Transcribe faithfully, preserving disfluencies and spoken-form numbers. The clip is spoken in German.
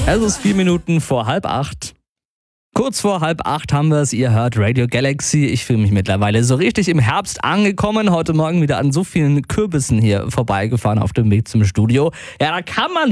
Es ist vier Minuten vor halb acht. Kurz vor halb acht haben wir es, ihr hört Radio Galaxy. Ich fühle mich mittlerweile so richtig im Herbst angekommen. Heute Morgen wieder an so vielen Kürbissen hier vorbeigefahren auf dem Weg zum Studio. Ja, da kann man